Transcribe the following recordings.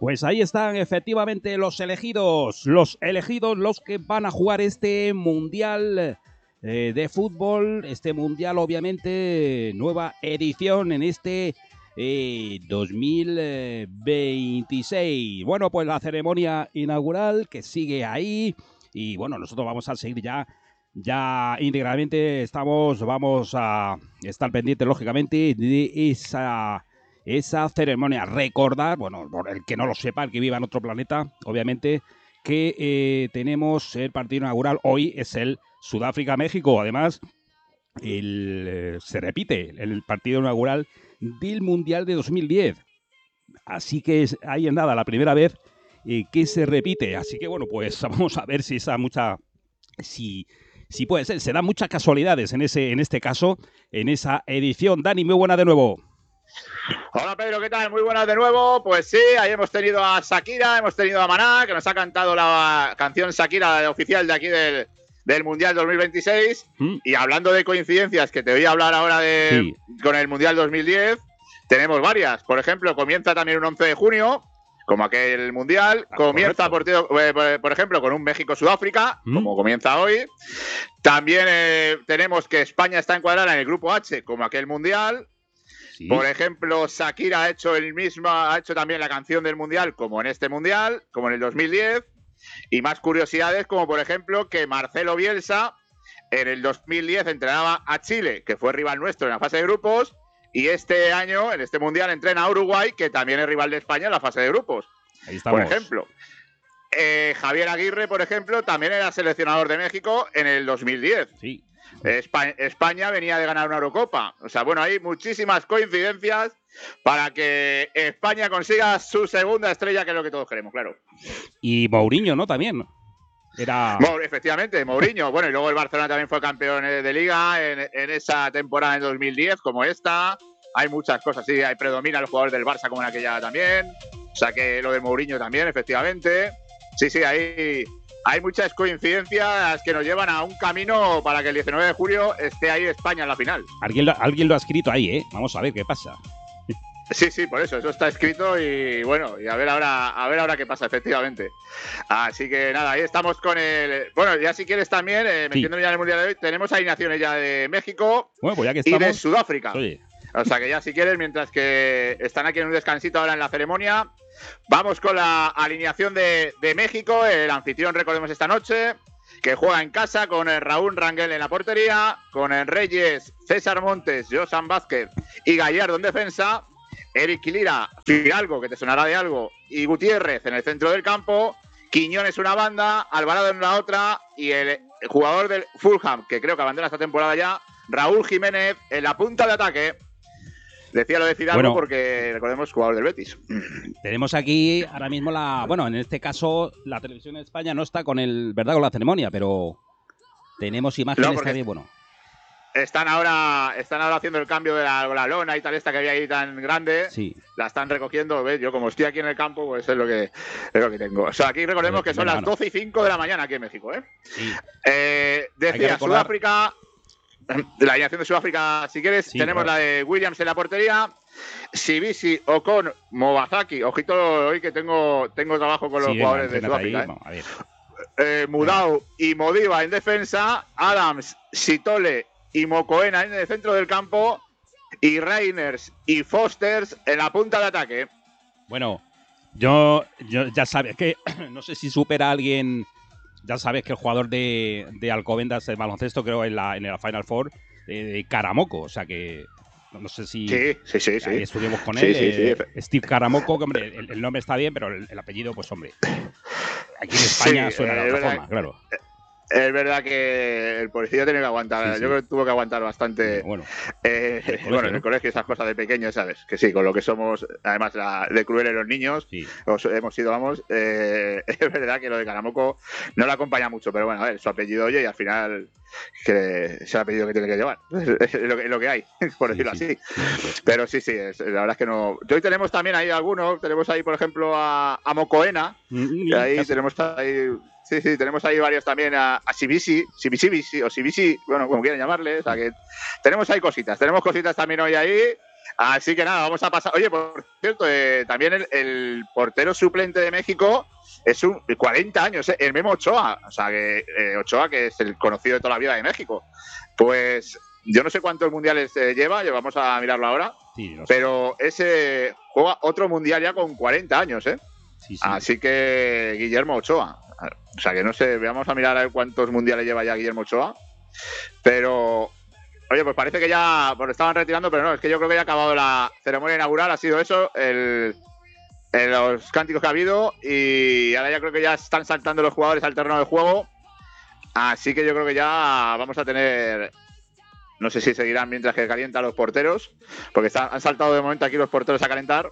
Pues ahí están efectivamente los elegidos, los que van a jugar este Mundial de Fútbol, este Mundial obviamente, nueva edición en este 2026. Bueno, pues la ceremonia inaugural que sigue ahí y bueno, nosotros vamos a seguir ya íntegramente, vamos a estar pendientes lógicamente de esa ceremonia. Recordar, bueno, por el que no lo sepa, el que viva en otro planeta, obviamente, que tenemos el partido inaugural. Hoy es el Sudáfrica-México. Además, se repite el partido inaugural del Mundial de 2010. Así que ahí en nada, la primera vez que se repite. Así que, bueno, pues vamos a ver si puede ser. Se dan muchas casualidades en este caso, en esa edición. Dani, muy buena de nuevo. Hola Pedro, ¿qué tal? Muy buenas de nuevo. Pues sí, ahí hemos tenido a Shakira, hemos tenido a Maná, que nos ha cantado la canción Shakira oficial de aquí del Mundial 2026. Y hablando de coincidencias, que te voy a hablar ahora con el Mundial 2010, tenemos varias. Por ejemplo, comienza también un 11 de junio, como aquel Mundial. Comienza, por ejemplo, con un México-Sudáfrica, como comienza hoy. También tenemos que España está encuadrada en el Grupo H, como aquel Mundial. Sí. Por ejemplo, Shakira ha hecho también la canción del Mundial, como en este Mundial, como en el 2010. Y más curiosidades, como por ejemplo que Marcelo Bielsa en el 2010 entrenaba a Chile, que fue rival nuestro en la fase de grupos, y este año, en este Mundial, entrena a Uruguay, que también es rival de España en la fase de grupos. Ahí estamos. Por ejemplo, Javier Aguirre, por ejemplo, también era seleccionador de México en el 2010. Sí. España venía de ganar una Eurocopa. O sea, bueno, hay muchísimas coincidencias para que España consiga su segunda estrella, que es lo que todos queremos, claro. Y Mourinho, ¿no? También. Efectivamente, Mourinho. Bueno, y luego el Barcelona también fue campeón de Liga en esa temporada en 2010, como esta. Hay muchas cosas, sí, predomina el jugador del Barça como en aquella también. O sea, que lo de Mourinho también, efectivamente. Sí, hay muchas coincidencias que nos llevan a un camino para que el 19 de julio esté ahí España en la final. Alguien lo ha escrito ahí, ¿eh? Vamos a ver qué pasa. Sí, por eso está escrito y bueno, y a ver ahora qué pasa, efectivamente. Así que nada, ahí estamos con el... Bueno, ya si quieres también, metiéndome ya en el Mundial de hoy, tenemos alineaciones ya de México pues ya que estamos, y de Sudáfrica. Oye. O sea que ya si quieres, mientras que están aquí en un descansito ahora en la ceremonia, vamos con la alineación de México, el anfitrión, recordemos, esta noche, que juega en casa con el Raúl Rangel en la portería, con el Reyes, César Montes, Josan Vázquez y Gallardo en defensa, Eric Lira, Fidalgo, que te sonará de algo, y Gutiérrez en el centro del campo, Quiñones una banda, Alvarado en la otra, y el jugador del Fulham, que creo que abandona esta temporada ya, Raúl Jiménez, en la punta de ataque. Decía lo de Fidalgo porque, recordemos, jugador del Betis. Tenemos aquí ahora mismo en este caso, la televisión de España no está con la ceremonia, pero tenemos imágenes también, Están ahora haciendo el cambio de la lona y tal, esta que había ahí tan grande. Sí. La están recogiendo, ¿ves? Yo como estoy aquí en el campo, pues es lo que tengo. O sea, aquí recordemos que son las 12:05 de la mañana aquí en México, ¿eh? Sí. Decía, Sudáfrica... La alineación de Sudáfrica, si quieres, tenemos la de Williams en la portería, Sibisi, Ocon, Mobazaki. Ojito hoy que tengo trabajo con los jugadores de Sudáfrica. Mudau y Modiva en defensa, Adams, Sitole y Mokoena en el centro del campo, y Reiners y Fosters en la punta de ataque. Bueno, yo ya sabes que no sé si supera a alguien. Ya sabes que el jugador de Alcobendas de baloncesto, creo, en la Final Four, Karamoko, o sea que no sé si sí. estuvimos con él. Steve Karamoko, que hombre, el nombre está bien, pero el apellido, pues hombre, aquí en España suena de otra forma, claro. Es verdad que el policía tiene que aguantar. Yo creo que tuvo que aguantar bastante. En el colegio, esas cosas de pequeños, ¿sabes? Que sí, con lo que somos, además de crueles los niños, hemos sido, es verdad que lo de Karamoko no le acompaña mucho, pero bueno, a ver, su apellido, oye, y al final que es el apellido que tiene que llevar. Es lo que hay, por decirlo así. Pero sí, la verdad es que no. Hoy tenemos también ahí algunos, tenemos ahí, por ejemplo, a Mokoena, y ahí tenemos ahí. Sí, tenemos ahí varios también a Sibisi, bueno, como quieran llamarle. O sea que tenemos ahí cositas. Tenemos cositas también hoy ahí. Así que nada, vamos a pasar. Oye, por cierto, también el portero suplente de México es 40 años, el Memo Ochoa. O sea, que Ochoa, que es el conocido de toda la vida de México. Pues yo no sé cuántos mundiales lleva, vamos a mirarlo ahora. Sí, no sé. Pero ese juega otro mundial ya con 40 años, ¿eh? Sí, sí. Así que Guillermo Ochoa. O sea, que no sé, vamos a mirar a ver cuántos mundiales lleva ya Guillermo Ochoa. Pero, oye, pues parece que ya pues estaban retirando, pero no, es que yo creo que ya ha acabado la ceremonia inaugural, ha sido eso, los cánticos que ha habido, y ahora ya creo que ya están saltando los jugadores al terreno de juego. Así que yo creo que ya vamos a tener... No sé si seguirán mientras que calientan los porteros, porque han saltado de momento aquí los porteros a calentar.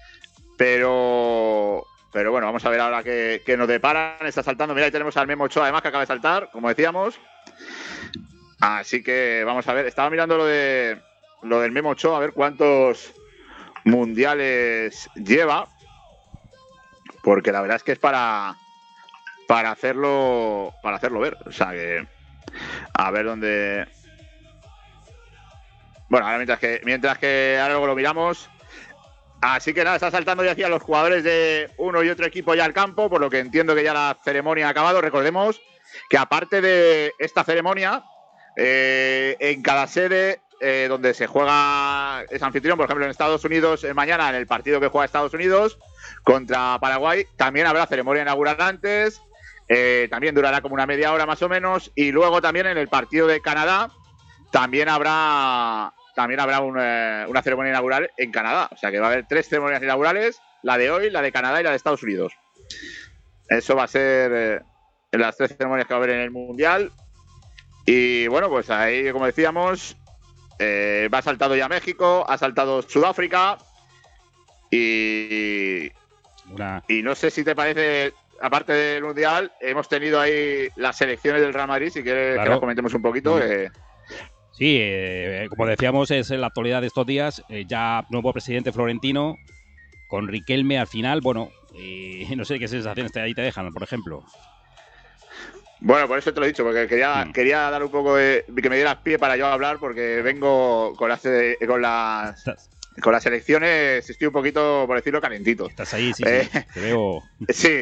Pero bueno, vamos a ver ahora qué nos deparan. Está saltando, mira, ahí tenemos al Memo Ochoa además que acaba de saltar, como decíamos. Así que vamos a ver, estaba mirando lo del Memo Ochoa, a ver cuántos mundiales lleva. Porque la verdad es que es para hacerlo ver. O sea que a ver dónde... Bueno, ahora mientras que ahora luego lo miramos. Así que nada, está saltando ya hacia los jugadores de uno y otro equipo ya al campo, por lo que entiendo que ya la ceremonia ha acabado. Recordemos que aparte de esta ceremonia, en cada sede donde se juega es anfitrión, por ejemplo en Estados Unidos, mañana en el partido que juega Estados Unidos contra Paraguay, también habrá ceremonia inaugural antes, también durará como una media hora más o menos, y luego también en el partido de Canadá también habrá una ceremonia inaugural en Canadá. O sea que va a haber 3 ceremonias inaugurales, la de hoy, la de Canadá y la de Estados Unidos. Eso va a ser las 3 ceremonias que va a haber en el Mundial. Y bueno, pues ahí, como decíamos, va saltado ya México, ha saltado Sudáfrica y no sé si te parece, aparte del Mundial, hemos tenido ahí las selecciones del Real Madrid, si quieres que las comentemos un poquito. Sí, como decíamos, es en la actualidad de estos días, ya nuevo presidente Florentino, con Riquelme al final. Bueno, no sé qué sensaciones ahí te dejan, por ejemplo. Bueno, por eso te lo he dicho, porque quería dar un poco de... que me dieras pie para yo hablar, porque vengo con las elecciones, estoy un poquito, por decirlo, calentito. Estás ahí, sí, te veo... Sí.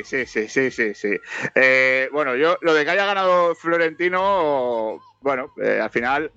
Bueno, yo, lo de que haya ganado Florentino, bueno, al final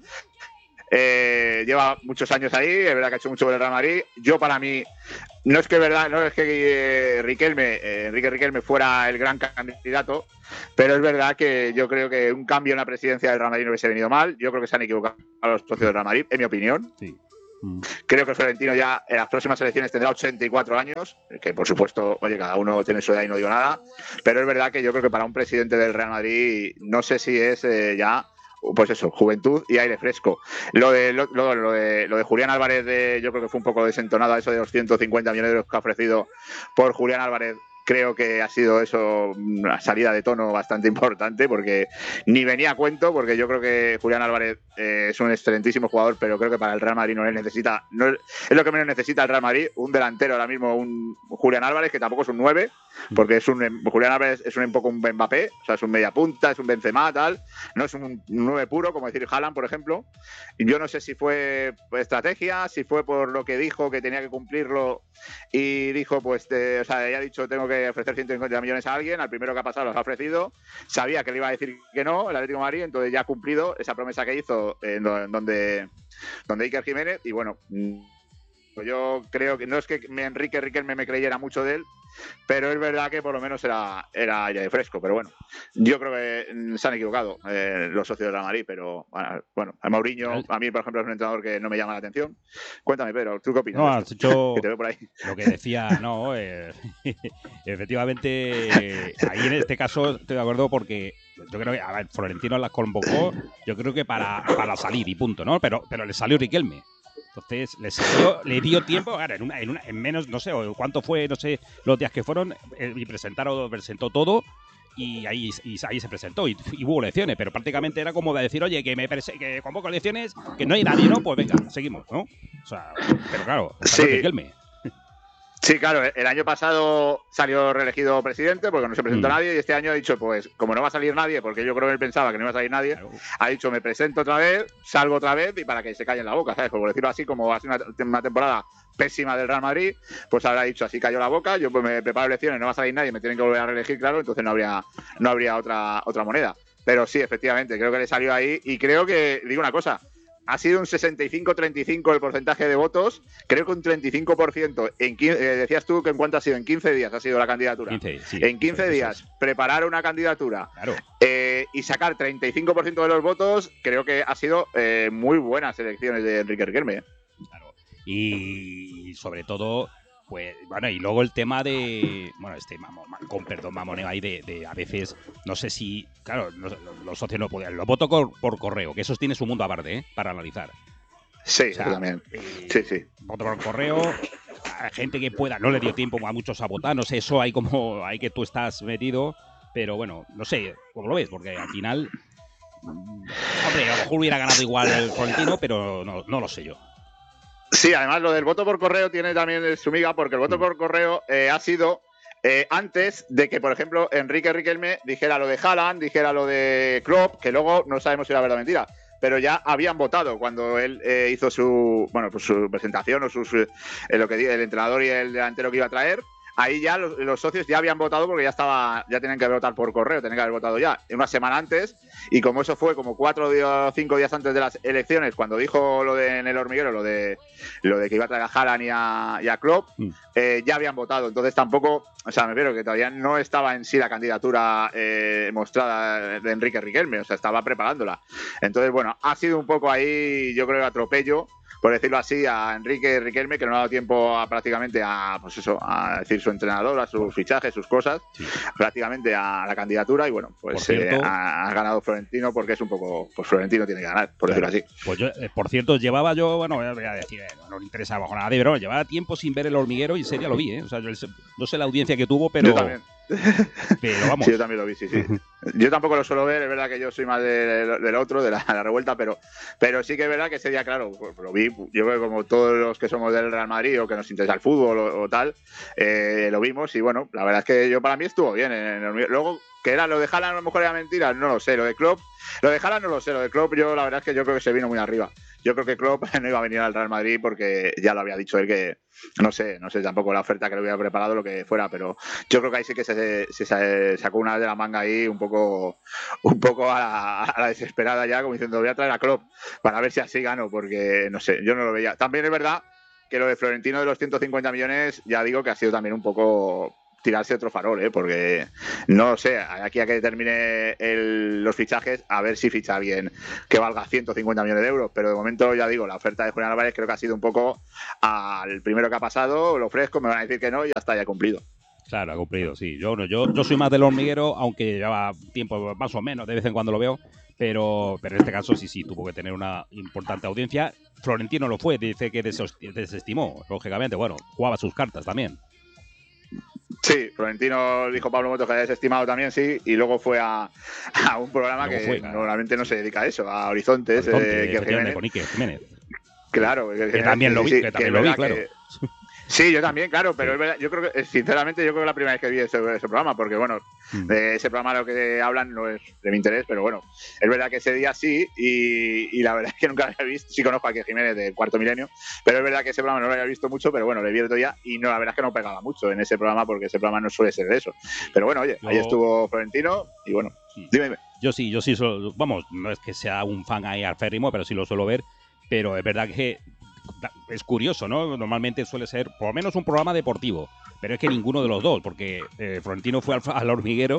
lleva muchos años ahí, es verdad que ha hecho mucho por el Real Madrid. Yo, para mí, no es que Enrique Riquelme fuera el gran candidato, pero es verdad que yo creo que un cambio en la presidencia del Real Madrid no hubiese venido mal. Yo creo que se han equivocado los socios del Real Madrid, en mi opinión. Sí. Creo que Florentino ya en las próximas elecciones tendrá 84 años, que por supuesto, oye, cada uno tiene su edad y no digo nada, pero es verdad que yo creo que para un presidente del Real Madrid no sé si es ya, pues eso, juventud y aire fresco. Lo de Julián Álvarez, yo creo que fue un poco desentonado, eso de los 150 millones de euros que ha ofrecido por Julián Álvarez. Creo que ha sido eso una salida de tono bastante importante, porque ni venía a cuento, porque yo creo que Julián Álvarez es un excelentísimo jugador, pero creo que para el Real Madrid no es lo que menos necesita el Real Madrid, un delantero ahora mismo, un Julián Álvarez, que tampoco es un 9, porque Julián Álvarez es un poco un Mbappé, o sea, es un media punta, es un Benzema, tal, no es un 9 puro, como decir Haaland, por ejemplo. Y yo no sé si fue estrategia, si fue por lo que dijo, que tenía que cumplirlo, y dijo, pues, o sea, ya ha dicho, tengo que ofrecer 150 millones a alguien, al primero que ha pasado los ha ofrecido, sabía que le iba a decir que no, el Atlético de Madrid, entonces ya ha cumplido esa promesa que hizo donde Iker Jiménez, y bueno, yo creo que no es que Enrique Riquelme me creyera mucho de él, pero es verdad que por lo menos era ya de fresco. Pero bueno, yo creo que se han equivocado los socios de la Madrid. Pero bueno, a Mourinho, a mí por ejemplo, es un entrenador que no me llama la atención. Cuéntame, Pedro, ¿tú qué opinas? No, has hecho que te veo por ahí. Lo que decía, no, efectivamente, ahí en este caso estoy de acuerdo, porque yo creo que Florentino las convocó, yo creo que para salir y punto, ¿no? Pero le salió Riquelme. Entonces le dio tiempo, claro, en menos, no sé, o cuánto fue, no sé, los días que fueron, y presentó todo, y ahí se presentó, y hubo elecciones, pero prácticamente era como de decir, oye, que convoco elecciones, que no hay nadie, ¿no? Pues venga, seguimos, ¿no? O sea, pero claro, sí. Riquelme. Sí, claro, el año pasado salió reelegido presidente porque no se presentó nadie y este año ha dicho, pues como no va a salir nadie, porque yo creo que él pensaba que no iba a salir nadie, claro, ha dicho me presento otra vez, salgo otra vez y para que se callen la boca, ¿sabes? Por decirlo así, como ha sido una temporada pésima del Real Madrid, pues habrá dicho así cayó la boca, yo pues me preparo elecciones, no va a salir nadie, me tienen que volver a reelegir, claro, entonces no habría otra moneda. Pero sí, efectivamente, creo que le salió ahí y creo que, digo una cosa, ha sido un 65-35 el porcentaje de votos, creo que un 35% decías tú que en cuánto ha sido, en 15 días ha sido la candidatura. 15, sí, en 15 días, preparar una candidatura, claro, y sacar 35% de los votos, creo que ha sido muy buenas elecciones de Enrique Riquelme. Claro. Y sobre todo, pues bueno, y luego el tema de, bueno, con perdón, mamoneo ahí de a veces, no sé si, claro, los socios no podían, los voto por correo, que eso tiene su mundo aparte, para analizar. Sí, o sea, también. Sí. Voto por correo, a gente que pueda, no le dio tiempo a muchos a votar, no sé, eso hay que tú estás metido, pero bueno, no sé, ¿cómo lo ves? Porque al final, hombre, a lo mejor hubiera ganado igual el Florentino, pero no lo sé yo. Sí, además lo del voto por correo tiene también su miga, porque el voto por correo ha sido antes de que, por ejemplo, Enrique Riquelme dijera lo de Haaland, dijera lo de Klopp, que luego no sabemos si era verdad o mentira, pero ya habían votado cuando él hizo su presentación o lo que el entrenador y el delantero que iba a traer. Ahí ya los socios ya habían votado porque ya tenían que votar por correo, tenían que haber votado ya una semana antes, y como eso fue como 4 o 5 días antes de las elecciones, cuando dijo lo de en el hormiguero, lo de que iba a traer a Haaland y a Klopp, ya habían votado. Entonces tampoco, o sea, me refiero que todavía no estaba en sí la candidatura mostrada de Enrique Riquelme, o sea, estaba preparándola. Entonces, bueno, ha sido un poco ahí, yo creo, el atropello, por decirlo así, a Enrique Riquelme, que no ha dado tiempo prácticamente a decir su entrenador, a sus fichajes, sus cosas, prácticamente a la candidatura, y bueno, pues ha ganado Florentino porque es un poco, pues Florentino tiene que ganar, por decirlo así. Pues yo, por cierto, llevaba yo, bueno, voy a decir, no le interesaba nada de verano, llevaba tiempo sin ver El Hormiguero y en serio lo vi, o sea, yo no sé la audiencia que tuvo, pero... Yo también. Pero vamos. Sí, yo también lo vi, sí. Yo tampoco lo suelo ver, es verdad que yo soy más del otro, de la revuelta, pero sí que es verdad que ese día, claro, pues lo vi, yo creo que como todos los que somos del Real Madrid o que nos interesa el fútbol o tal, lo vimos y bueno, la verdad es que para mí estuvo bien. Luego, que era lo de Haaland, a lo mejor era mentira, no lo sé, lo de Klopp, lo de Haaland no lo sé, lo de Klopp yo la verdad es que yo creo que se vino muy arriba. Yo creo que Klopp no iba a venir al Real Madrid porque ya lo había dicho él que no sé tampoco la oferta que le hubiera preparado, lo que fuera, pero yo creo que ahí sí que se sacó una de la manga ahí un poco a la desesperada ya, como diciendo voy a traer a Klopp para ver si así gano, porque no sé, yo no lo veía. También es verdad que lo de Florentino de los 150 millones, ya digo que ha sido también un poco tirarse otro farol, porque no sé, aquí a que termine los fichajes, a ver si ficha alguien que valga 150 millones de euros, pero de momento ya digo, la oferta de Julián Álvarez creo que ha sido un poco al primero que ha pasado, lo ofrezco, me van a decir que no y ya está, ya ha cumplido. Claro, ha cumplido, sí. Yo soy más del Hormiguero, aunque lleva tiempo más o menos, de vez en cuando lo veo, pero en este caso sí tuvo que tener una importante audiencia. Florentino lo fue, dice que desestimó, lógicamente, bueno, jugaba sus cartas también. Sí, Florentino dijo Pablo Motos que había desestimado también, sí, y luego fue a un programa que normalmente no se dedica a eso, a Horizontes, con Iker Jiménez. Claro, que también lo vi, claro. Sí, yo también, claro, pero es verdad, yo creo que, sinceramente, yo creo que la primera vez que vi ese programa, porque bueno, de ese programa lo que hablan no es de mi interés, pero bueno, es verdad que ese día sí, y la verdad es que nunca lo había visto, sí conozco a Iker Jiménez del Cuarto Milenio, pero es verdad que ese programa no lo había visto mucho, pero bueno, lo vi el otro día y no, la verdad es que no pegaba mucho en ese programa, porque ese programa no suele ser de eso. Pero bueno, oye, ahí estuvo Florentino y bueno, dime. Yo sí, vamos, no es que sea un fan ahí aférrimo, pero sí lo suelo ver, pero es verdad que es curioso, ¿no? Normalmente suele ser por lo menos un programa deportivo, pero es que ninguno de los dos, porque Florentino fue al Hormiguero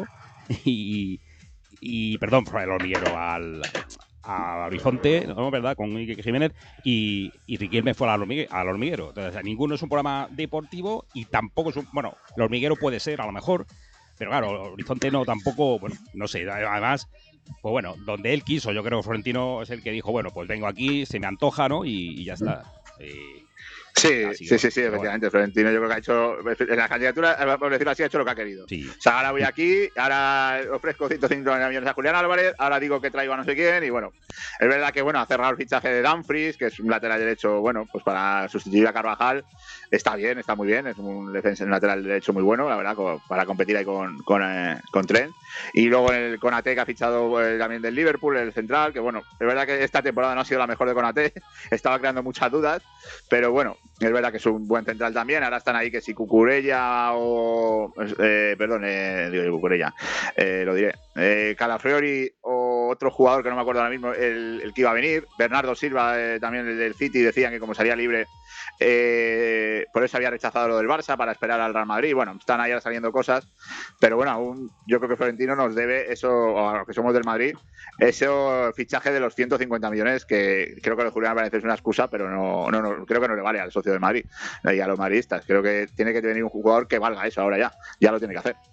perdón, fue al Hormiguero, al Horizonte, ¿no? ¿Verdad? Con Iker Jiménez y Riquelme fue al Hormiguero. Entonces, ninguno es un programa deportivo y tampoco es bueno, el Hormiguero puede ser a lo mejor, pero claro, Horizonte no tampoco, bueno, no sé, además, pues bueno, donde él quiso, yo creo que Florentino es el que dijo, bueno, pues vengo aquí, se me antoja, ¿no? Y ya está. Sí, efectivamente. Florentino yo creo que ha hecho, en la candidatura, por decirlo así, ha hecho lo que ha querido. Sí. O sea, ahora voy aquí, ahora ofrezco 150 millones a Julián Álvarez, ahora digo que traigo a no sé quién, y bueno, es verdad que bueno, ha cerrado el fichaje de Dumfries, que es un lateral derecho, bueno, pues para sustituir a Carvajal, está bien, está muy bien, es un defensa, un lateral derecho muy bueno, la verdad, para competir ahí con Trent. Y luego el Konaté, que ha fichado también del Liverpool, el central, que bueno, es verdad que esta temporada no ha sido la mejor de Konaté, estaba creando muchas dudas, pero bueno, es verdad que es un buen central también. Ahora están ahí que si Cucurella o... digo Cucurella, lo diré. Calafiori o otro jugador que no me acuerdo ahora mismo, el que iba a venir. Bernardo Silva, también el del City, decían que como salía libre, por eso había rechazado lo del Barça para esperar al Real Madrid. Bueno, están ahí saliendo cosas, pero bueno, aún yo creo que Florentino nos debe eso, a los que somos del Madrid, ese fichaje de los 150 millones, que creo que lo de Julián Álvarez es una excusa, pero no, creo que no le vale al socio del Madrid y a los madridistas. Creo que tiene que tener un jugador que valga eso ahora ya lo tiene que hacer.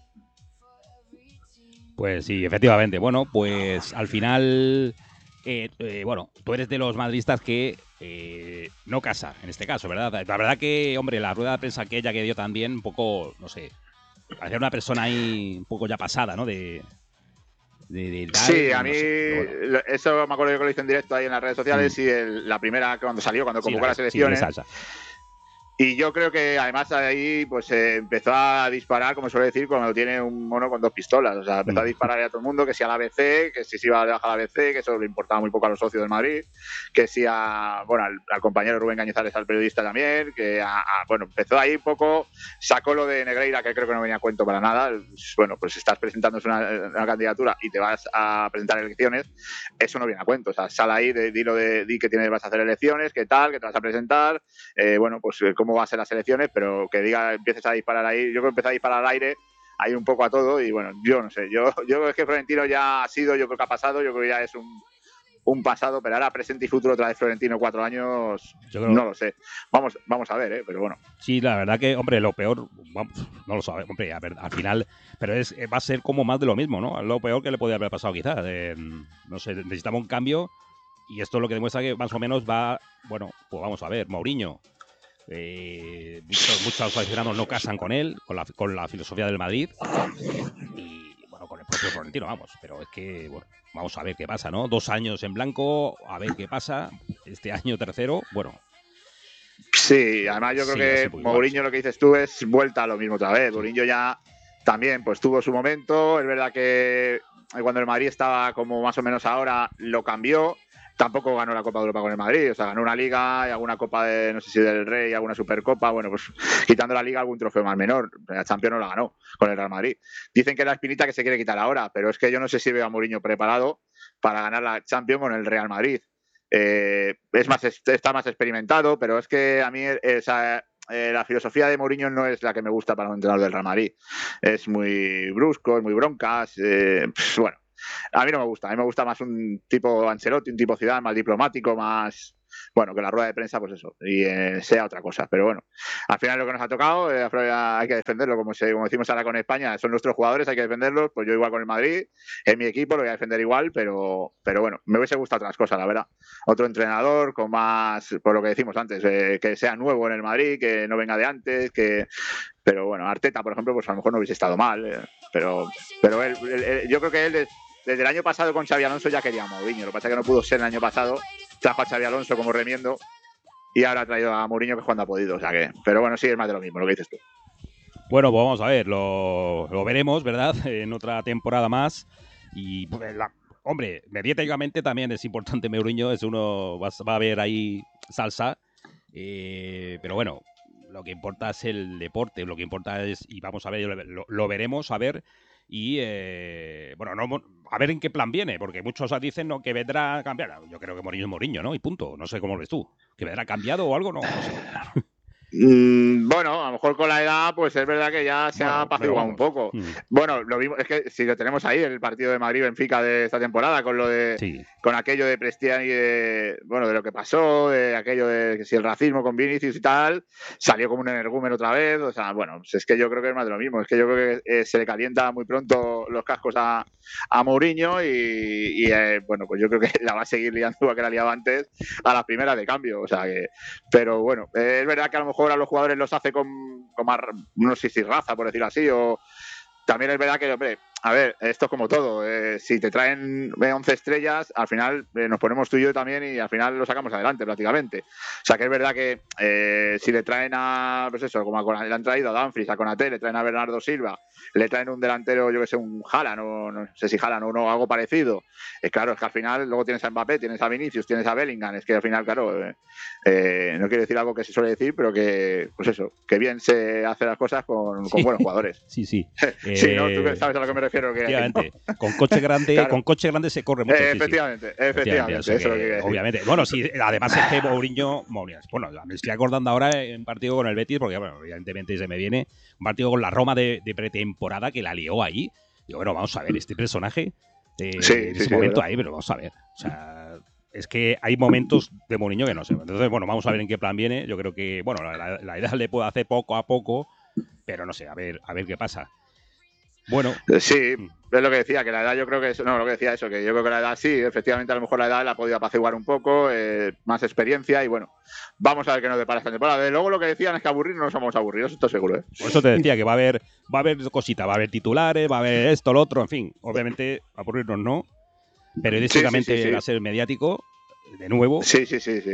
Pues sí, efectivamente. Bueno, pues al final, bueno, tú eres de los madridistas que no casa, en este caso, ¿verdad? La verdad que, hombre, la rueda de prensa aquella que dio también, un poco, no sé, parecía una persona ahí un poco ya pasada, ¿no? De sí, a mí no sé, bueno. Eso me acuerdo yo que lo hice en directo ahí en las redes sociales y la primera cuando convocó las elecciones. Sí, y yo creo que además ahí pues empezó a disparar, como suele decir, cuando tiene un mono con dos pistolas. O sea, empezó a disparar a todo el mundo, que si a la ABC, que si se iba a bajar a la ABC, que eso le importaba muy poco a los socios del Madrid, que si al compañero Rubén Cañizares, al periodista también, que bueno, empezó ahí un poco, sacó lo de Negreira, que creo que no venía a cuento para nada. Bueno, pues estás presentándose una candidatura y te vas a presentar elecciones, eso no viene a cuento. O sea, sal ahí, di que vas a hacer elecciones, qué tal, que te vas a presentar, bueno, pues cómo va a ser las elecciones, pero que empieces a disparar ahí. Yo creo que empecé a disparar al aire ahí un poco a todo y bueno, yo no sé, yo es que Florentino ya ha sido, yo creo que ha pasado, yo creo que ya es un pasado, pero ahora presente y futuro otra vez Florentino 4 años, no lo sé. Vamos a ver, pero bueno. Sí, la verdad que, hombre, lo peor, vamos, no lo sabemos, hombre, a ver, al final, pero va a ser como más de lo mismo, ¿no? Lo peor que le podría haber pasado quizás. No sé, necesitamos un cambio y esto es lo que demuestra que más o menos va, bueno, pues vamos a ver, Mourinho. Muchos aficionados no casan con él, con la filosofía del Madrid y bueno, con el propio Florentino, vamos, pero es que, bueno, vamos a ver qué pasa, ¿no? 2 años en blanco, a ver qué pasa, este año tercero, bueno. Sí, además yo creo que Mourinho, lo que dices tú, es vuelta a lo mismo otra vez. Mourinho ya también pues tuvo su momento, es verdad que cuando el Madrid estaba como más o menos ahora, lo cambió. Tampoco ganó la Copa de Europa con el Madrid, o sea, ganó una Liga y alguna Copa de, no sé si del Rey, alguna Supercopa, bueno, pues quitando la Liga algún trofeo más menor, la Champions no la ganó con el Real Madrid. Dicen que es la espinita que se quiere quitar ahora, pero es que yo no sé si veo a Mourinho preparado para ganar la Champions con el Real Madrid. Está más experimentado, pero es que a mí la filosofía de Mourinho no es la que me gusta para un entrenador del Real Madrid. Es muy brusco, es muy broncas, bueno. A mí no me gusta, a mí me gusta más un tipo Ancelotti, un tipo Zidane, más diplomático, más, bueno, que la rueda de prensa, pues eso, y sea otra cosa. Pero bueno, al final lo que nos ha tocado, hay que defenderlo, como decimos ahora con España, son nuestros jugadores, hay que defenderlos, pues yo igual con el Madrid, en mi equipo lo voy a defender igual, pero bueno, me hubiese gustado otras cosas, la verdad. Otro entrenador con más, por lo que decimos antes, que sea nuevo en el Madrid, que no venga de antes, pero bueno, Arteta, por ejemplo, pues a lo mejor no hubiese estado mal, pero él, yo creo que él desde el año pasado con Xabi Alonso ya quería a Mourinho. Lo que pasa es que no pudo ser el año pasado. Trajo a Xabi Alonso como remiendo y ahora ha traído a Mourinho, que cuando ha podido. O sea que, pero bueno, sí, es más de lo mismo, lo que dices tú. Bueno, pues vamos a ver, lo veremos, ¿verdad? En otra temporada más. Y, hombre, mediáticamente también es importante Mourinho. Va a haber ahí salsa. Pero bueno, lo que importa es el deporte. Lo que importa es, y vamos a ver, lo veremos, a ver. Y bueno, a ver en qué plan viene, porque muchos dicen que vendrá a cambiar. Yo creo que Mourinho es Mourinho, ¿no? Y punto. No sé cómo lo ves tú. ¿Que vendrá cambiado o algo? No sé. Bueno, a lo mejor con la edad, pues es verdad que ya se ha apaciguado un poco. Bueno, lo mismo, es que si lo tenemos ahí, el partido de Madrid-Benfica de esta temporada, con lo de con aquello de Prestiani, de lo que pasó, de aquello de que si el racismo con Vinicius y tal, salió como un energúmeno otra vez. O sea, bueno, pues es que yo creo que es más de lo mismo. Es que yo creo que se le calienta muy pronto los cascos a Mourinho y bueno, pues yo creo que la va a seguir liando igual que la liaba antes a las primeras de cambio. O sea que, pero bueno, es verdad que a lo mejor a los jugadores los hace con más, no sé si raza, por decirlo así, o también es verdad que, hombre, a ver, esto es como todo. Si te traen 11 estrellas, al final nos ponemos tú y yo también y al final lo sacamos adelante prácticamente. O sea que es verdad que si le traen a, pues eso, como le han traído a Dumfries, a Konaté, le traen a Bernardo Silva, le traen un delantero, yo que sé, un Haaland, no sé si Haaland o no, algo parecido. Claro, es que al final luego tienes a Mbappé, tienes a Vinicius, tienes a Bellingham. Es que al final, claro, no quiero decir algo que se suele decir, pero que, pues eso, que bien se hace las cosas con buenos jugadores. Sí. Sí, ¿no? Tú sabes a lo que me refiero. Efectivamente, ¿no? Con coche grande se corre mucho. Efectivamente. Eso es lo que obviamente. Bueno, sí, además es que Mourinho, bueno, me estoy acordando ahora en un partido con el Betis, porque bueno, evidentemente se me viene un partido con la Roma de pretemporada que la lió ahí. Y bueno, vamos a ver, este personaje en ese momento ahí, pero vamos a ver. O sea, es que hay momentos de Mourinho que no sé. Entonces, bueno, vamos a ver en qué plan viene. Yo creo que, bueno, la edad le puede hacer poco a poco, pero no sé, a ver qué pasa. Bueno. Sí, es lo que decía, que la edad yo creo que eso, no, lo que decía eso, que yo creo que la edad sí, efectivamente a lo mejor la edad la ha podido apaciguar un poco, más experiencia y bueno, vamos a ver qué nos depara esta temporada. Luego lo que decían es que aburrir no somos aburridos, esto seguro, ¿eh? Por eso te decía que va a haber cositas, va a haber titulares, va a haber esto, lo otro, en fin, obviamente aburrirnos no, periodísticamente va a ser mediático. De nuevo. Sí.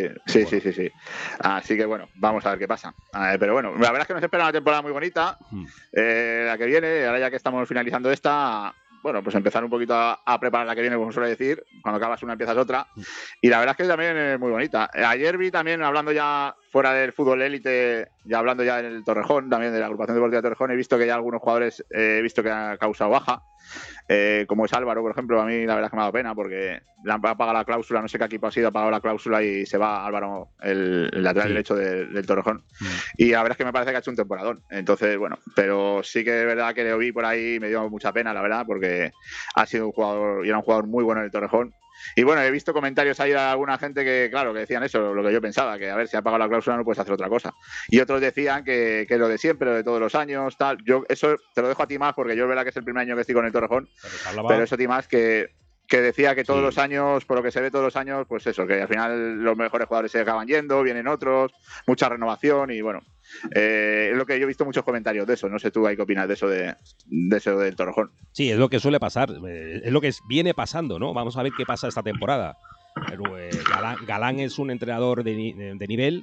Así que bueno, vamos a ver qué pasa. Pero bueno, la verdad es que nos espera una temporada muy bonita. La que viene, ahora ya que estamos finalizando esta, bueno, pues empezar un poquito a preparar la que viene, como suele decir. Cuando acabas una, empiezas otra. Y la verdad es que también es muy bonita. Ayer vi también, hablando ya fuera del fútbol élite, ya hablando ya del Torrejón, también de la agrupación deportiva Torrejón, he visto que ya algunos jugadores he visto que ha causado baja. Como es Álvaro, por ejemplo, a mí la verdad es que me ha dado pena porque le han pagado la cláusula, no sé qué equipo ha sido, ha pagado la cláusula y se va Álvaro, el lateral derecho del Torrejón. Y la verdad es que me parece que ha hecho un temporadón. Entonces, bueno, pero sí que es verdad que le vi por ahí y me dio mucha pena, la verdad, porque ha sido un jugador y era un jugador muy bueno en el Torrejón. Y bueno, he visto comentarios ahí de alguna gente que, claro, que decían eso, lo que yo pensaba, que a ver, si ha pagado la cláusula no puedes hacer otra cosa. Y otros decían que lo de siempre, lo de todos los años, tal. Yo eso te lo dejo a ti más, porque yo es verdad que es el primer año que estoy con el Torrejón, pero eso a ti más que decía que todos los años, por lo que se ve todos los años, pues eso, que al final los mejores jugadores se acaban yendo, vienen otros, mucha renovación y bueno, es lo que yo he visto muchos comentarios de eso. No sé tú ahí qué opinas de eso del Torrejón. Sí, es lo que suele pasar, es lo que viene pasando, ¿no? Vamos a ver qué pasa esta temporada. Pero, Galán es un entrenador de nivel,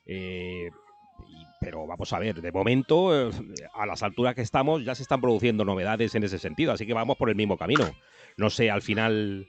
pero vamos a ver, de momento, a las alturas que estamos, ya se están produciendo novedades en ese sentido, así que vamos por el mismo camino. No sé, al final,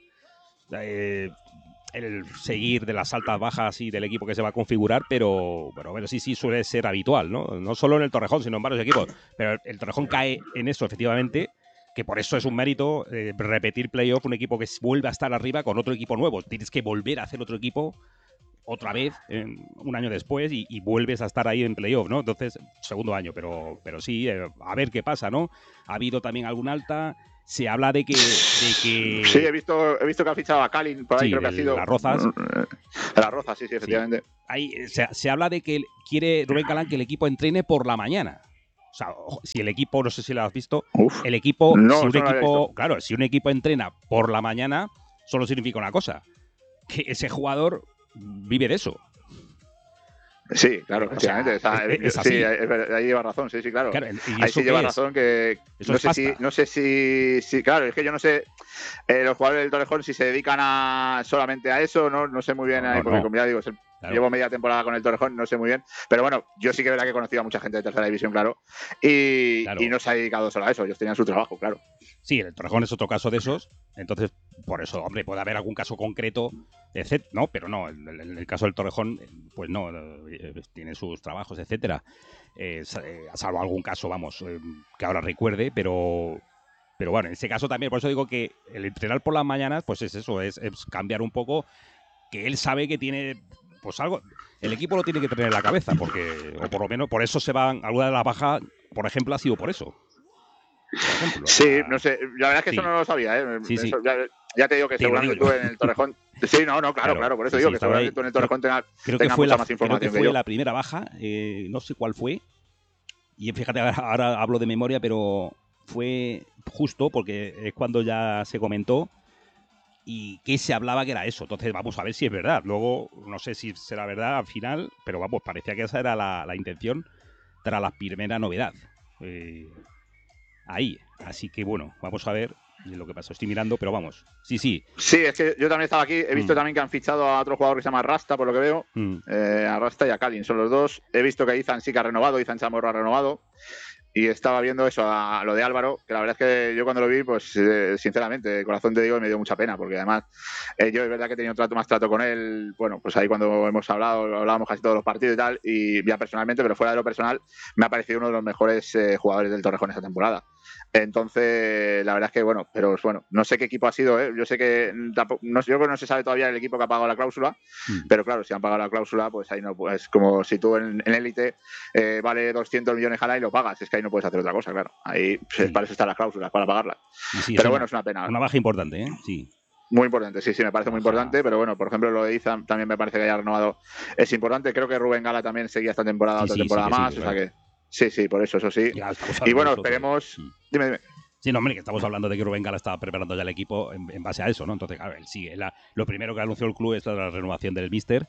el seguir de las altas bajas y del equipo que se va a configurar, pero bueno, sí suele ser habitual, ¿no? No solo en el Torrejón, sino en varios equipos. Pero el Torrejón cae en eso, efectivamente, que por eso es un mérito repetir playoff, un equipo que vuelve a estar arriba con otro equipo nuevo. Tienes que volver a hacer otro equipo otra vez un año después y vuelves a estar ahí en playoff, ¿no? Entonces, segundo año, pero sí, a ver qué pasa, ¿no? Ha habido también algún alta. Se habla de que... Sí, he visto que ha fichado a Kalin, por ahí creo que ha sido... Las Rozas. Las Rozas, sí, efectivamente. Sí. Ahí se habla de que quiere Rubén Galán que el equipo entrene por la mañana. O sea, si el equipo, no sé si lo has visto, el equipo, si un equipo entrena por la mañana, solo significa una cosa, que ese jugador vive de eso. Sí, claro, efectivamente. Es así. Sí, ahí lleva razón, sí, claro. Ahí sí lleva razón que no sé si, claro, es que yo no sé los jugadores del Torrejón si se dedican solamente a eso, no sé muy bien, porque como ya digo, llevo media temporada con el Torrejón, no sé muy bien, pero bueno, yo sí que es verdad que he conocido a mucha gente de tercera división, claro, y no se ha dedicado solo a eso, ellos tenían su trabajo, claro. Sí, el Torrejón es otro caso de esos, entonces por eso, hombre, puede haber algún caso concreto, no, pero no, en el caso del Torrejón, pues no, tiene sus trabajos, etcétera, salvo algún caso, vamos, que ahora recuerde, pero bueno, en ese caso también, por eso digo que el entrenar por las mañanas, pues es eso, es cambiar un poco, que él sabe que tiene pues algo, el equipo lo tiene que tener en la cabeza, porque, o por lo menos por eso se van, alguna de las bajas, por ejemplo, ha sido por eso. Por ejemplo, sí, no sé, la verdad es que sí. eso no lo sabía, ¿eh? Sí, sí. Eso, ya te digo que seguramente tú en el Torrejón. Sí, no, claro, por eso digo que seguramente tú en el Torrejón tengas mucha más información. Creo que fue la primera baja, no sé cuál fue. Y fíjate, ahora hablo de memoria, pero fue justo porque es cuando ya se comentó y que se hablaba que era eso. Entonces vamos a ver si es verdad. Luego no sé si será verdad al final, pero vamos, parecía que esa era la intención tras la primera novedad. Ahí. Así que bueno, vamos a ver lo que pasa. Estoy mirando, pero vamos. Sí. Sí, es que yo también estaba aquí. He visto también que han fichado a otro jugador que se llama Rasta, por lo que veo. A Rasta y a Kalin, son los dos. He visto que Izan sí que ha renovado, Izan Chamorro ha renovado. Y estaba viendo eso, a lo de Álvaro, que la verdad es que yo cuando lo vi, pues sinceramente, de corazón te digo, me dio mucha pena, porque además yo es verdad que he tenido más trato con él, bueno, pues ahí cuando hemos hablábamos casi todos los partidos y tal, y ya personalmente, pero fuera de lo personal, me ha parecido uno de los mejores jugadores del Torrejón esta temporada. Entonces, la verdad es que, bueno, pero bueno, no sé qué equipo ha sido, ¿eh? Yo sé que yo creo que no se sabe todavía el equipo que ha pagado la cláusula, pero claro, si han pagado la cláusula, pues ahí no, pues como si tú en élite vale 200 millones al año y lo pagas, es que ahí no puedes hacer otra cosa, claro. Ahí pues, para eso están las cláusulas, para pagarlas. Pero bueno, es una pena. Una baja importante, ¿eh? Sí. Muy importante, sí, me parece muy importante, pero bueno, por ejemplo, lo de Izan también me parece que haya renovado, es importante. Creo que Rubén Gala también seguía esta temporada, otra temporada más, o sea que sí, por eso sí. Y bueno, esperemos. Dime. Sí, no, hombre, que estamos hablando de que Rubén Gala estaba preparando ya el equipo en base a eso, ¿no? Entonces, claro, él sigue. Lo primero que anunció el club es la renovación del míster.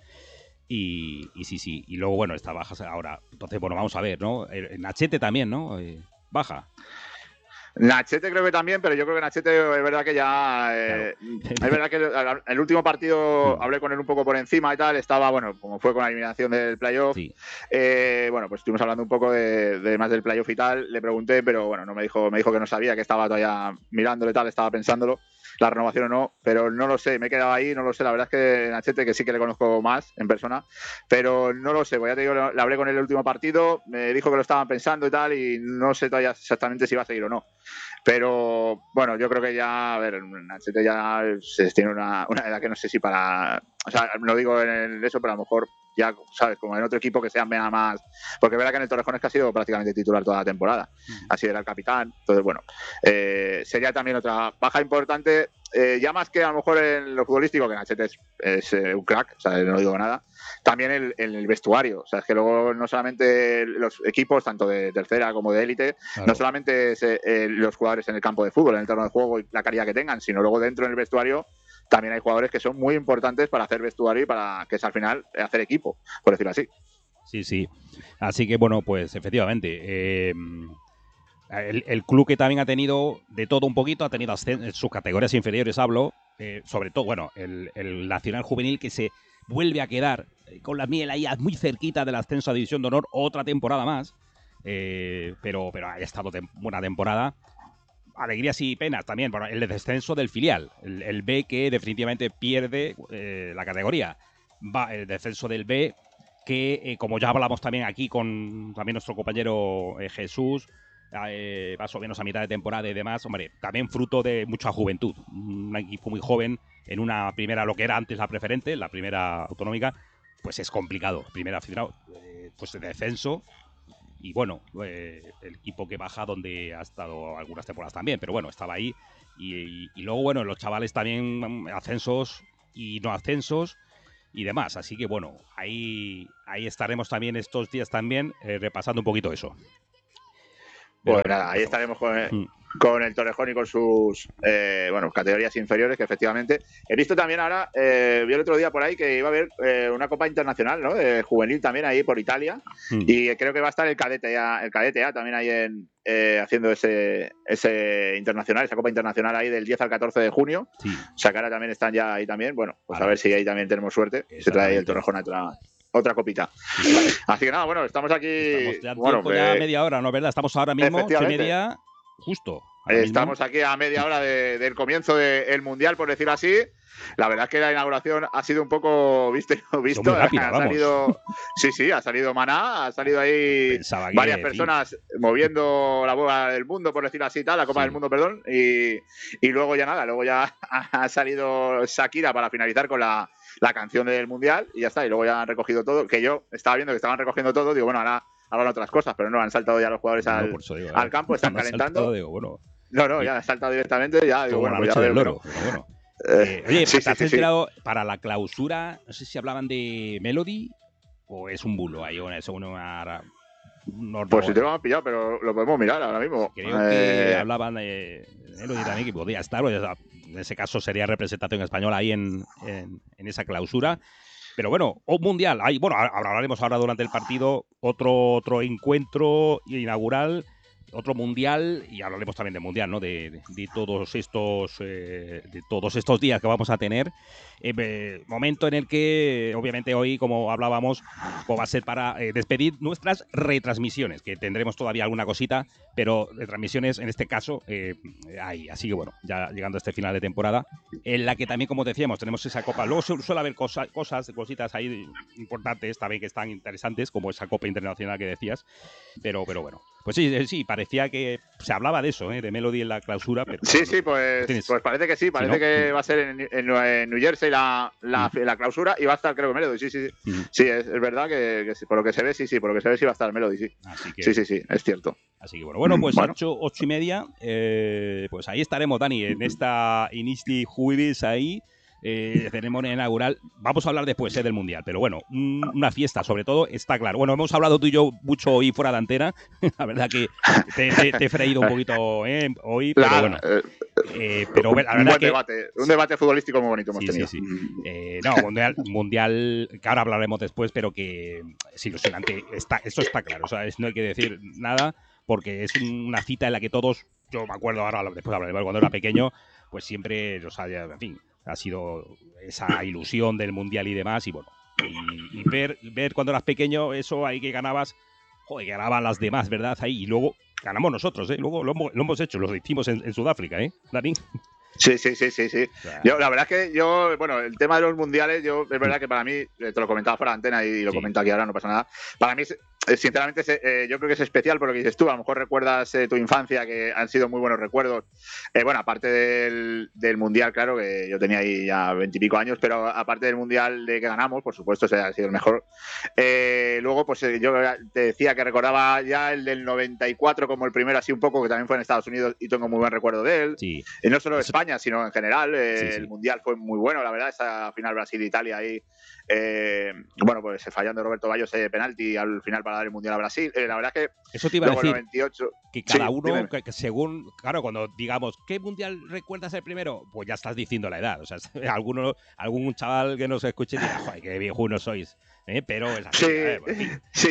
Y sí. Y luego, bueno, está baja ahora. Entonces, bueno, vamos a ver, ¿no? Nachete también, ¿no? Baja. Nachete creo que también, pero yo creo que Nachete es verdad que ya... es verdad que el último partido hablé con él un poco por encima y tal, estaba, bueno, como fue con la eliminación del playoff, bueno, pues estuvimos hablando un poco de más del playoff y tal, le pregunté, pero bueno, me dijo que no sabía, que estaba todavía mirándolo y tal, estaba pensándolo, la renovación o no, pero no lo sé, me he quedado ahí, no lo sé, la verdad es que Nachete, que sí que le conozco más en persona, pero no lo sé, pues ya te digo, le hablé con él el último partido, me dijo que lo estaban pensando y tal, y no sé todavía exactamente si va a seguir o no. Pero bueno, yo creo que ya, a ver, Nachete ya tiene una edad que no sé si para... O sea, lo digo en eso, pero a lo mejor ya, ¿sabes? Como en otro equipo que sea más... Porque es verdad que en el Torrejón es que ha sido prácticamente titular toda la temporada. Así era el capitán. Entonces, bueno, sería también otra baja importante. Ya más que a lo mejor en lo futbolístico, que Nachete es un crack, o sea, no digo nada. También en el vestuario. O sea, es que luego no solamente los equipos, tanto de tercera como de élite, claro, no solamente es, los jugadores en el campo de fútbol, en el terreno de juego y la calidad que tengan, sino luego dentro en el vestuario también hay jugadores que son muy importantes para hacer vestuario y para que es al final hacer equipo, por decirlo así. Sí. Así que bueno, pues efectivamente, el club que también ha tenido de todo un poquito, ha tenido sus categorías inferiores, hablo, sobre todo, bueno, el Nacional Juvenil, que se vuelve a quedar con la miel ahí muy cerquita del ascenso a División de Honor otra temporada más, pero ha estado buena temporada. Alegrías y penas también, bueno, el descenso del filial, el B, que definitivamente pierde la categoría. El descenso del B, que como ya hablamos también aquí con también nuestro compañero Jesús, más o menos a mitad de temporada y demás, hombre, también fruto de mucha juventud. Un equipo muy joven en una primera, lo que era antes la preferente, la primera autonómica, pues es complicado. Primera final, pues de descenso. Y bueno, el equipo que baja, donde ha estado algunas temporadas también, pero bueno, estaba ahí. Y luego, bueno, los chavales también ascensos y no ascensos y demás. Así que bueno, ahí estaremos también estos días también repasando un poquito eso. Pues nada, ahí estaremos con el Torrejón y con sus categorías inferiores, que efectivamente. He visto también ahora, vi el otro día por ahí que iba a haber una Copa Internacional, ¿no? Juvenil también ahí por Italia. Y creo que va a estar el cadete A también ahí haciendo ese internacional, esa Copa Internacional ahí del 10 al 14 de junio. Sí. O sea que ahora también están ya ahí también. Bueno, pues a ver si ahí también tenemos suerte. Se trae ahí el Torrejón otra copita. Así que nada, bueno, estamos aquí. Estamos ya a media hora, ¿no? ¿Verdad? Estamos ahora mismo 8:30, justo. Estamos aquí a media hora del comienzo del Mundial, por decirlo así. La verdad es que la inauguración ha sido un poco visto. Rápida, ha salido, sí, ha salido Maná, ha salido ahí varias personas moviendo la bola del mundo, por decirlo así, la Copa del Mundo, perdón. Y luego ya nada, ha salido Shakira para finalizar con la la canción del Mundial y ya está. Y luego ya han recogido todo, que yo estaba viendo que estaban recogiendo todo, digo, bueno, ahora hablan otras cosas, pero no, han saltado ya los jugadores al campo, están calentando. Saltado, digo, bueno, no, ya han saltado directamente, ya digo, bueno, pues ya del loro, pero bueno. Oye, sí, ¿te has enterado para la clausura? No sé si hablaban de Melody o es un bulo ahí, pues si te lo han pillado, pero lo podemos mirar ahora mismo. Creo que hablaban de Melody también, que podía estar, en ese caso sería representación española ahí en esa clausura. Pero bueno, un mundial. Hablaremos ahora durante el partido, otro encuentro inaugural, otro mundial, y hablaremos también del mundial, ¿no? De todos estos días que vamos a tener. Momento en el que, obviamente, hoy, como hablábamos, va a ser para despedir nuestras retransmisiones, que tendremos todavía alguna cosita, pero retransmisiones en este caso hay. Así que bueno, ya llegando a este final de temporada, en la que también, como decíamos, tenemos esa copa. Luego suele haber cositas ahí importantes también que están interesantes, como esa copa internacional que decías, pero bueno. Pues sí, parecía que se hablaba de eso, de Melody en la clausura. Pero, sí, pues parece que sí, parece que va a ser en New Jersey la clausura y va a estar, creo que Melody, sí. Sí, es verdad que por lo que se ve, sí, por lo que se ve sí va a estar Melody, sí. Así que, sí, es cierto. Así que bueno, pues 8:30, pues ahí estaremos, Dani, en esta Inisti Jueves ahí. Ceremonia inaugural. Vamos a hablar después del Mundial, pero bueno, una fiesta, sobre todo, está claro. Bueno, hemos hablado tú y yo mucho hoy fuera de antena. La verdad que te he freído un poquito hoy, pero bueno. Pero la verdad un debate futbolístico muy bonito hemos tenido. Sí. Mundial, que ahora hablaremos después, pero que es ilusionante. Eso está claro, o sea, no hay que decir nada, porque es una cita en la que todos, yo me acuerdo ahora, después hablaremos, cuando era pequeño, pues siempre, en fin, ha sido esa ilusión del Mundial y demás, y bueno, y ver cuando eras pequeño eso ahí que ganabas, ganaban las demás, ¿verdad? Ahí, y luego ganamos nosotros, luego lo hemos hecho, lo hicimos en Sudáfrica, Dani. Sí. Yo, la verdad es que el tema de los mundiales, es verdad que para mí, te lo comentaba fuera de antena y lo comento aquí ahora, no pasa nada. Para mí, sinceramente, yo creo que es especial por lo que dices tú. A lo mejor recuerdas tu infancia, que han sido muy buenos recuerdos. Aparte del mundial, claro, que yo tenía ahí ya 20 y pico años, pero aparte del mundial de que ganamos, por supuesto, ese ha sido el mejor. Luego, pues yo te decía que recordaba ya el del 94 como el primero, así un poco, que también fue en Estados Unidos y tengo muy buen recuerdo de él. Sí. Y no solo de España, sino en general. El mundial fue muy bueno, la verdad, esa final Brasil-Italia ahí. Pues fallando Roberto Baggio ese penalti al final para dar el mundial a Brasil. La verdad es que eso te iba a decir, 98, que cada uno, que según, claro, cuando digamos ¿qué mundial recuerdas el primero? Pues ya estás diciendo la edad. O sea, algún chaval que nos escuche dirá, joder, qué viejunos sois. Pero es así. Sí.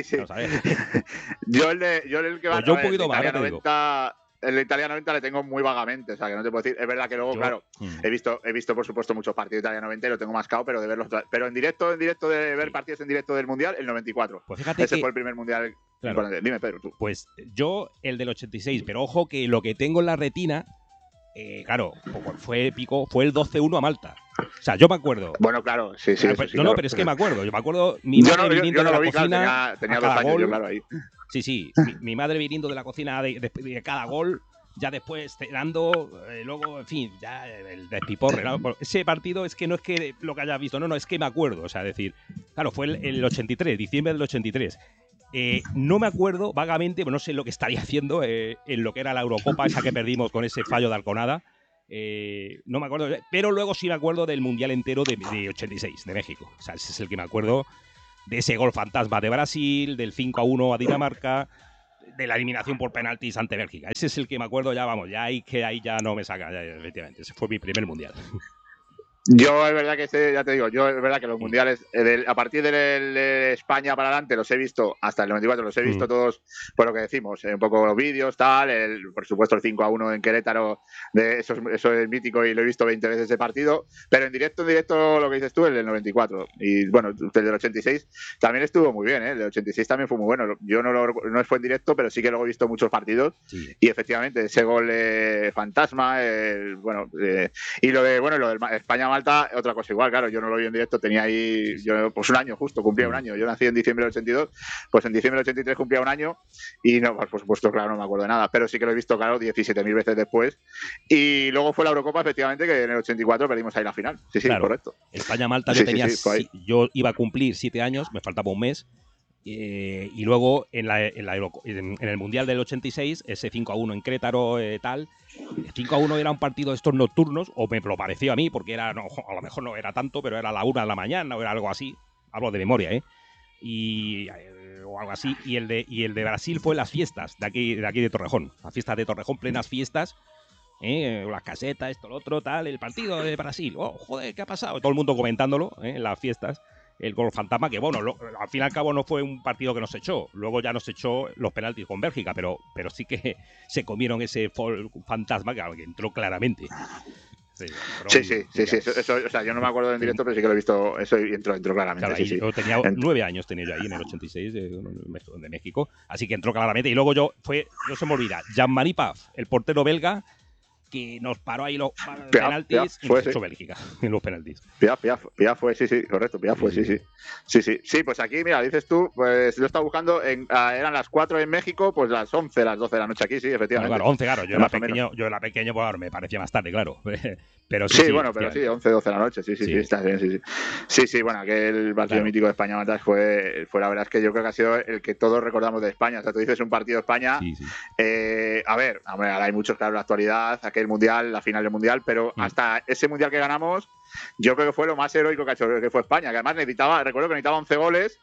Yo el que va pues yo un poquito más, te digo. El Italia 90 le tengo muy vagamente, o sea, que no te puedo decir. Es verdad que luego, claro, he visto por supuesto muchos partidos de Italia 90 y lo tengo mascado, pero de verlos. Pero en directo de ver partidos en directo del Mundial, el 94. Pues fíjate ese fue el primer Mundial. Claro. Dime, Pedro, tú. Pues yo el del 86, pero ojo que lo que tengo en la retina, claro, fue el 12-1 a Malta. O sea, yo me acuerdo. Bueno, claro, sí. Pero es que me acuerdo. Yo me acuerdo mi madre viniendo de la cocina. Claro, tenía 2 años, yo, claro, ahí. Sí. Mi madre viniendo de la cocina de cada gol, ya después cenando, luego, en fin, ya el despiporre, ¿no? Ese partido es que no es que lo que hayas visto, no, es que me acuerdo. O sea, decir, claro, fue el 83, diciembre del 83. No me acuerdo vagamente, no sé lo que estaría haciendo en lo que era la Eurocopa, esa que perdimos con ese fallo de Alconada. No me acuerdo, pero luego sí me acuerdo del Mundial entero de 86, de México. O sea, ese es el que me acuerdo, de ese gol fantasma de Brasil, del 5-1 a Dinamarca, de la eliminación por penaltis ante Bélgica. Ese es el que me acuerdo, ahí ya no me saca, efectivamente. Ese fue mi primer Mundial. Yo es verdad que ya te digo, es verdad que los mundiales, a partir de España para adelante los he visto, hasta el 94 los he visto todos, por lo que decimos, un poco los vídeos, tal, por supuesto el 5-1 en Querétaro, eso es mítico y lo he visto 20 veces ese partido, pero en directo lo que dices tú, el del 94, y bueno, el del 86 también estuvo muy bien, el del 86 también fue muy bueno, yo no fue en directo, pero sí que luego he visto muchos partidos, y efectivamente ese gol fantasma, y lo del España Malta, otra cosa igual, claro, yo no lo vi en directo, tenía ahí, yo pues un año justo, cumplía un año. Yo nací en diciembre del 82, pues en diciembre del 83 cumplía un año y no, por supuesto, claro, no me acuerdo de nada, pero sí que lo he visto, claro, 17.000 veces después. Y luego fue la Eurocopa, efectivamente, que en el 84 perdimos ahí la final. Sí, sí, claro. correcto. España-Malta, yo iba a cumplir 7 años, me faltaba un mes. Y luego en el Mundial del 86, ese 5-1 en Querétaro, tal, 5-1 era un partido de estos nocturnos, o me lo pareció a mí, porque era, no, a lo mejor no era tanto, pero era a la 1 de la mañana o era algo así. Hablo de memoria, o algo así. Y el de Brasil fue las fiestas de aquí de Torrejón. Las fiestas de Torrejón, plenas fiestas. Las casetas, esto, lo otro, tal, el partido de Brasil. Oh, joder, ¿qué ha pasado? Todo el mundo comentándolo en las fiestas. El gol fantasma, que bueno, al fin y al cabo no fue un partido que nos echó. Luego ya nos echó los penaltis con Bélgica, pero sí que se comieron ese fantasma que entró claramente. Sí. Eso, o sea, yo no me acuerdo en directo, pero sí que lo he visto. Eso entró claramente. Claro, sí. Yo tenía 9 años, tenía yo ahí en el 86 de México, así que entró claramente. Y luego no se me olvida, Jean-Marie Paf, el portero belga, que nos paró ahí los penaltis y nos echó Bélgica en los penaltis. Piaf fue, sí, correcto, Piaf fue, sí. Sí, pues aquí, mira, dices tú, pues yo estaba buscando, eran las 4 en México, pues las 11, las 12 de la noche aquí, sí, efectivamente. Claro, 11, claro, yo era pequeño, pues me parecía más tarde, claro. Pero sí, bueno, pero sí, 11, 12 de la noche, sí, está bien, sí, bueno, aquel partido mítico de España-Malta fue la verdad es que yo creo que ha sido el que todos recordamos de España. O sea, tú dices un partido de España, a ver, ahora hay muchos, claro, en la actualidad, aquel mundial, la final del mundial, pero hasta ese mundial que ganamos, yo creo que fue lo más heroico que ha hecho, que fue España, que además recuerdo que necesitaba 11 goles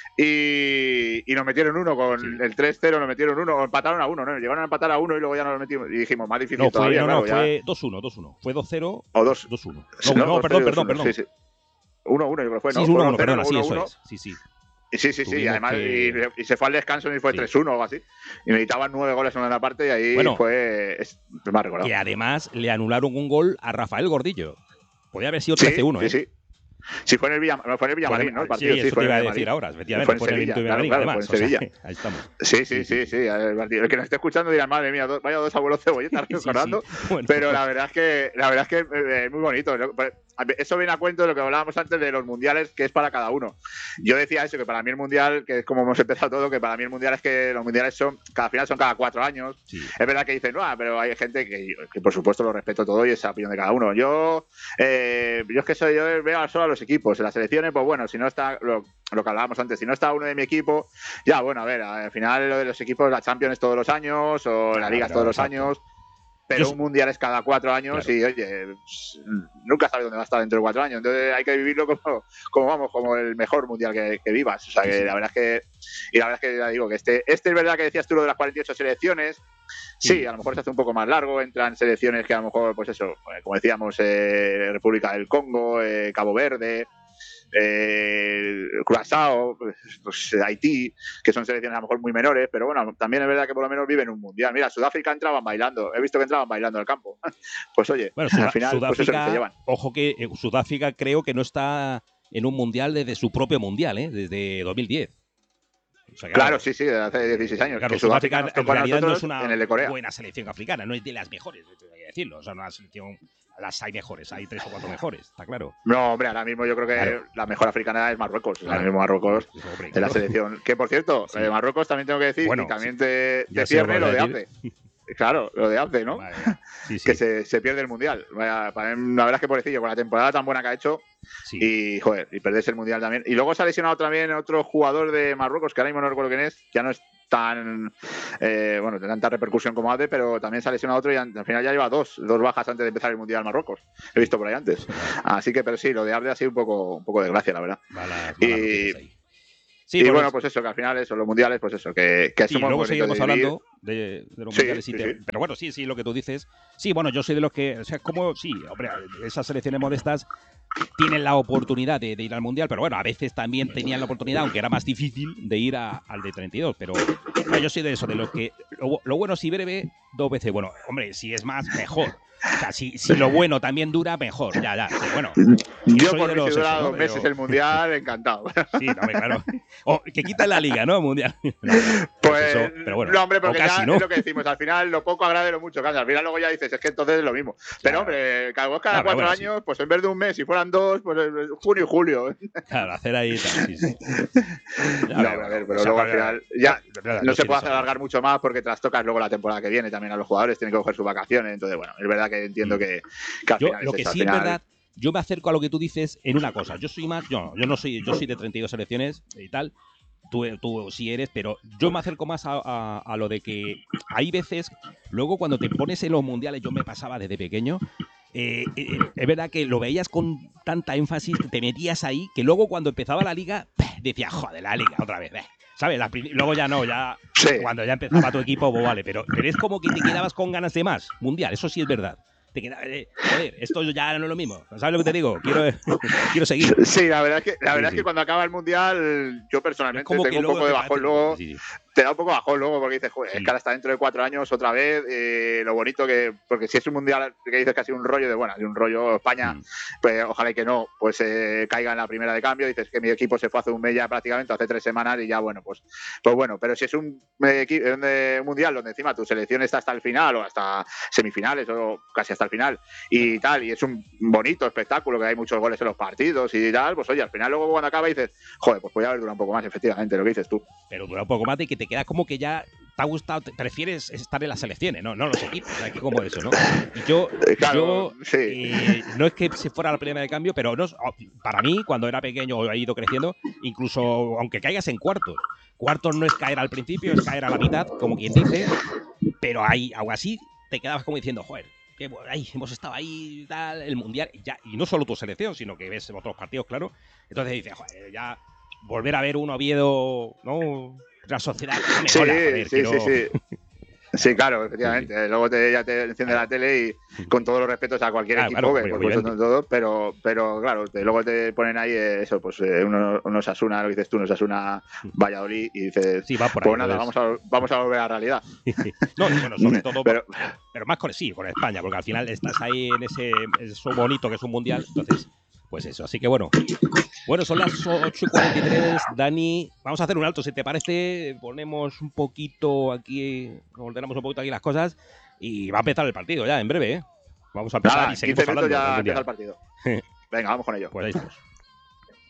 y nos metieron uno con el 3-0, nos metieron uno, o empataron a uno, ¿no? Llegaron a empatar a uno y luego ya nos metimos y dijimos, más difícil todavía. Fue 2-1, fue 2-0 o 2-1. No, perdón. Sí. 1-1 yo creo que fue, ¿no? Sí, 1-1, perdón, así eso es. Sí, además y se fue al descanso y fue 3-1 o algo así. Y necesitaban 9 goles en una parte y ahí fue más recordado. Que además le anularon un gol a Rafael Gordillo. Podía haber sido 13-1, Sí, fue en el Villamarín, ¿no? El partido, eso te iba a decir ahora, efectivamente. Fue en el Villamarín, además. Fue en Sevilla. Ahí estamos. Sí. El que nos esté escuchando dirá, madre mía, vaya dos abuelos cebolletas recordando. Bueno, pero la verdad es que es muy bonito. Eso viene a cuento de lo que hablábamos antes de los mundiales, que es para cada uno. Yo decía eso, que para mí el mundial, que es como hemos empezado todo, que para mí el mundial es que los mundiales cada final son cada 4 años. Sí. Es verdad que dicen, no, pero hay gente que por supuesto lo respeto todo y es la opinión de cada uno. Yo es que yo veo solo a los equipos. En las selecciones, pues bueno, si no está lo que hablábamos antes, si no está uno de mi equipo, ya bueno, a ver, al final lo de los equipos, la Champions todos los años o la Liga todos los años. Pero un mundial es cada 4 años y, oye, nunca sabes dónde va a estar dentro de 4 años. Entonces hay que vivirlo como el mejor mundial que vivas. O sea, que la verdad es que ya digo que este es verdad que decías tú lo de las 48 selecciones. Sí, a lo mejor se hace un poco más largo. Entran selecciones que a lo mejor, pues eso, como decíamos, República del Congo, Cabo Verde, Curazao, pues Haití, que son selecciones a lo mejor muy menores, pero bueno, también es verdad que por lo menos viven un mundial. Mira, Sudáfrica entraban bailando, he visto que entraban bailando al campo. Pues oye, bueno, al final, Sudáfrica, pues eso que se llevan. Ojo que Sudáfrica creo que no está en un mundial desde su propio mundial, desde 2010. O sea, claro, sí, desde hace 16 años. Claro, Sudáfrica en realidad no es una buena selección africana, no es de las mejores, hay que decirlo. O sea, una selección, las hay mejores, hay 3 o 4 mejores, está claro. No, hombre, ahora mismo yo creo que la mejor africana es Marruecos. Claro. Ahora mismo Marruecos es la selección. Que por cierto, Marruecos también tengo que decir, y también te pierde lo de Abde. Claro, lo de Abde, ¿no? Vale. Que se pierde el mundial. La verdad es que pobrecillo, con la temporada tan buena que ha hecho, y joder, y perderse el mundial también. Y luego se ha lesionado también otro jugador de Marruecos, que ahora mismo no recuerdo quién es, ya no es tan de tanta repercusión como Abde, pero también se ha lesionado otro y al final ya lleva dos bajas antes de empezar el mundial Marruecos. He visto por ahí antes. Así que, pero sí, lo de Abde ha sido un poco desgracia, la verdad. Y bueno, pues eso, que al final eso, los mundiales, pues eso, que somos luego seguimos hablando de los mundiales. Pero bueno, sí, lo que tú dices. Sí, bueno, yo soy de los que, o sea, hombre, esas selecciones modestas tienen la oportunidad de ir al mundial, pero bueno, a veces también tenían la oportunidad, aunque era más difícil, de ir al de 32. Pero yo soy de eso, de los que lo bueno si breve, 2 veces bueno. Hombre, si es más, mejor. O sea, si lo bueno también dura, mejor. Ya. Sí, bueno. Yo por mí si dura 2 meses el mundial, encantado. Sí, también, claro. O que quita la liga, ¿no? Mundial. Pues eso, pero bueno, no, hombre, porque casi, ya ¿no? es lo que decimos, al final lo poco agrade lo mucho cambia, al final luego ya dices, es que entonces es lo mismo. Pero hombre, cada 4 años, sí. Pues en vez de un mes, si fueran 2, pues junio y julio. Claro, hacer ahí tal, sí. No, a ver, pero luego al final ya no se puede hacer alargar mucho más porque trastocas luego la temporada que viene también a los jugadores, tienen que coger sus vacaciones, entonces bueno, es verdad que entiendo que al final lo que sí es verdad, yo me acerco a lo que tú dices en una cosa, yo soy más, yo soy de 32 selecciones y tal. Tú sí eres, pero yo me acerco más a lo de que hay veces, luego cuando te pones en los mundiales, yo me pasaba desde pequeño, es verdad que lo veías con tanta énfasis, te metías ahí, que luego cuando empezaba la liga, decías, joder, la liga, otra vez, ¿sabes? Luego ya no, ya sí. Cuando ya empezaba tu equipo, pues vale, pero es como que te quedabas con ganas de más, mundial, eso sí es verdad. Joder, esto ya no es lo mismo. ¿Sabes lo que te digo? Quiero seguir. Sí, la verdad es que cuando acaba el mundial, yo personalmente tengo un poco de bajón luego. Sí. Te da un poco bajón luego porque dices, joder, es que ahora está dentro de 4 años otra vez. Lo bonito que. Porque si es un mundial que dices que ha sido un rollo de un rollo España, pues ojalá que no, pues caiga en la primera de cambio. Dices que mi equipo se fue hace un mes ya prácticamente, hace 3 semanas y ya, bueno, pues bueno. Pero si es un mundial donde encima tu selección está hasta el final o hasta semifinales o casi hasta el final y tal, y es un bonito espectáculo que hay muchos goles en los partidos y tal, pues oye, al final luego cuando acaba dices, joder, pues puede haber durado un poco más, efectivamente, lo que dices tú. Pero dura un poco más de que te queda como que ya te ha gustado, prefieres estar en las selecciones, no los equipos, o sea, que como eso, ¿no? Y yo sí. No es que se fuera la primera de cambio, pero no, para mí, cuando era pequeño he ido creciendo, incluso aunque caigas en cuartos no es caer al principio, es caer a la mitad, como quien dice, pero ahí, aún así, te quedabas como diciendo, joder, que hemos estado ahí, tal, el mundial, y no solo tu selección, sino que ves otros partidos, claro. Entonces dices, joder, ya volver a ver un Oviedo, ¿no? La sociedad me mola, joder, sí. Sí, claro, efectivamente. Sí. Luego ya te enciende la tele y con todos los respetos a cualquier equipo, que por supuesto todo, pero claro, luego te ponen ahí eso, pues unos Asuna, lo dices tú, unos Asuna Valladolid y dices, sí, va por pues ahí, nada, vamos a volver a la realidad. No, bueno, sobre todo, pero más con España, porque al final estás ahí en eso bonito que es un mundial, entonces, pues eso. Así que bueno, son las 8:43, Dani. Vamos a hacer un alto, si te parece. Ponemos un poquito aquí, ordenamos un poquito aquí las cosas y va a empezar el partido ya, en breve, ¿eh? Vamos a empezar y seguimos hablando. Ya empieza el partido. Venga, vamos con ello. Pues ahí estamos.